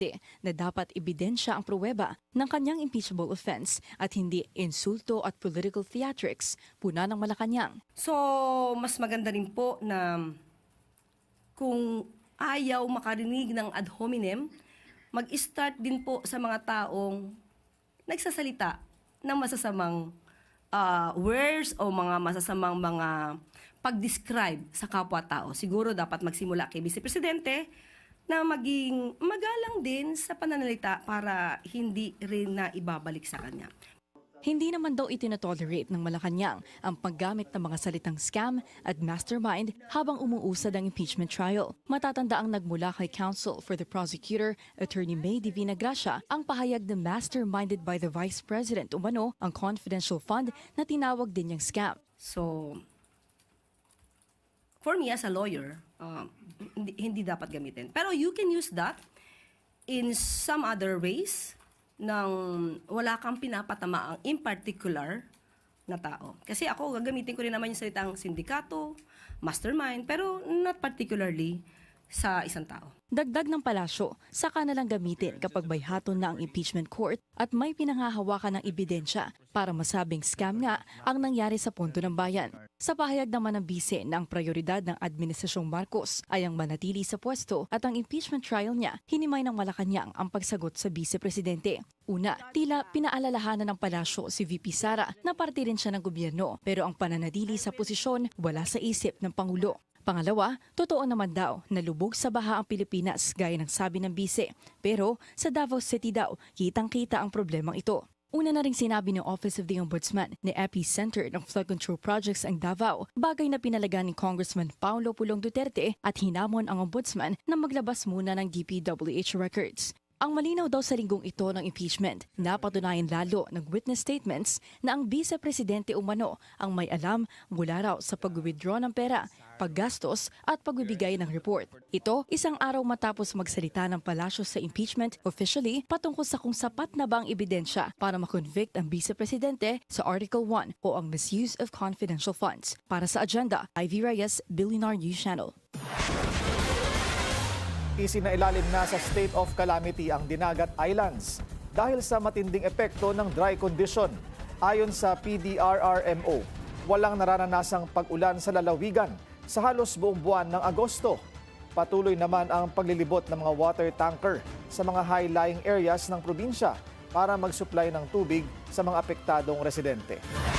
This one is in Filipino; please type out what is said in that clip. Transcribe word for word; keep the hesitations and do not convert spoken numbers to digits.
na dapat ebidensya ang pruweba ng kanyang impeachable offense at hindi insulto at political theatrics, puna ng Malacanang. So, mas maganda rin po na kung ayaw makarinig ng ad hominem, mag-start din po sa mga taong nagsasalita ng masasamang uh, words o mga masasamang mga pag-describe sa kapwa-tao. Siguro dapat magsimula kay Vice Presidente na maging magalang din sa pananalita para hindi rin na ibabalik sa kanya. Hindi naman daw itinatolerate ng Malacanang ang paggamit ng mga salitang scam at mastermind habang umuusad ang impeachment trial. Matatanda ang nagmula kay Counsel for the Prosecutor, Attorney May Divina Gracia, ang pahayag na masterminded by the Vice President umano ang confidential fund na tinawag din niyang scam. So, for me as a lawyer, uh, hindi, hindi dapat gamitin. Pero you can use that in some other ways nang wala kang pinapatamaang in particular na tao. Kasi ako, gagamitin ko rin naman yung salitang sindikato, mastermind, pero not particularly sa isang tao. Dagdag ng palasyo, saka na lang gamitin kapag may hatol na ang impeachment court at may pinanghahawakan ng ebidensya para masabing scam nga ang nangyari sa punto ng bayan. Sa pahayag naman ng bise na ang prioridad ng Administrasyong Marcos ay ang manatili sa pwesto at ang impeachment trial niya hinimay ng Malacanang ang pagsagot sa Vice Presidente. Una, tila pinaalalahanan ng palasyo si V P Sara na parte rin siya ng gobyerno pero ang pananatili sa posisyon wala sa isip ng Pangulo. Pangalawa, totoo naman daw na lubog sa baha ang Pilipinas gaya ng sabi ng bise. Pero sa Davao City daw, kitang-kita ang problemang ito. Una na ring sinabi ng Office of the Ombudsman na epicenter ng flood control projects ang Davao, bagay na pinalaga ni Congressman Paulo Pulong Duterte at hinamon ang Ombudsman na maglabas muna ng D P W H records. Ang malinaw daw sa linggong ito ng impeachment, napatunayan lalo ng witness statements na ang Vice Presidente umano ang may alam mula raw sa pag-withdraw ng pera, paggastos at pagbibigay ng report. Ito, isang araw matapos magsalita ng palasyo sa impeachment officially patungkol sa kung sapat na ba ang ebidensya para makonvict ang Vice Presidente sa Article one o ang misuse of confidential funds. Para sa agenda, Ivy Reyes, Billionaire News Channel. Isinailalim na sa state of calamity ang Dinagat Islands dahil sa matinding epekto ng dry condition. Ayon sa P D R R M O, walang naranasang pag-ulan sa lalawigan sa halos buong buwan ng Agosto. Patuloy naman ang paglilibot ng mga water tanker sa mga high-lying areas ng probinsya para mag-supply ng tubig sa mga apektadong residente.